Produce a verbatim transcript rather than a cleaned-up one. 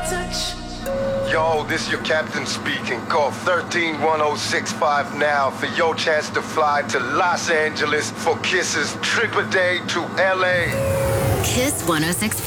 Yo, this your captain speaking. Call thirteen one oh six five now for your chance to fly to Los Angeles for Kiss's trip a day to L A. Kiss one oh six point five.